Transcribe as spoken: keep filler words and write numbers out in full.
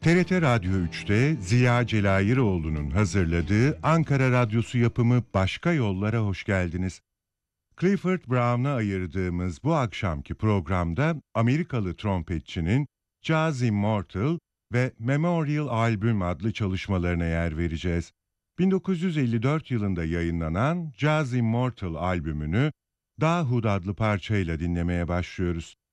T R T Radyo üçte Ziya Celayiroğlu'nun hazırladığı Ankara Radyosu yapımı Başka Yollara hoş geldiniz. Clifford Brown'a ayırdığımız bu akşamki programda Amerikalı trompetçinin Jazz Immortal ve Memorial Albüm adlı çalışmalarına yer vereceğiz. bin dokuz yüz elli dört yılında yayınlanan Jazz Immortal albümünü Dahud adlı parçayla dinlemeye başlıyoruz.